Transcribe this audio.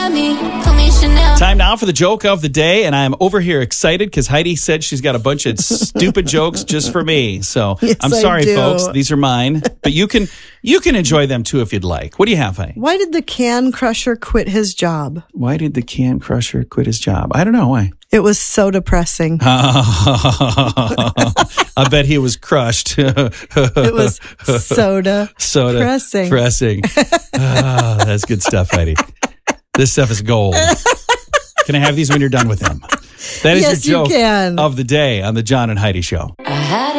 Time now for the joke of the day, and I'm over here excited because Heidi said she's got a bunch of stupid jokes just for me. So Yes, I'm sorry, I do. folks. These are mine, but you can enjoy them too if you'd like. What do you have, Heidi? Why did the can crusher quit his job? Why did the can crusher quit his job? I don't know why. It was so depressing. I bet he was crushed. It was soda pressing. That's good stuff, Heidi. This stuff is gold. Can I have these when you're done with them? That is Yes, your joke you can. of the day on the John and Heidi Show. I had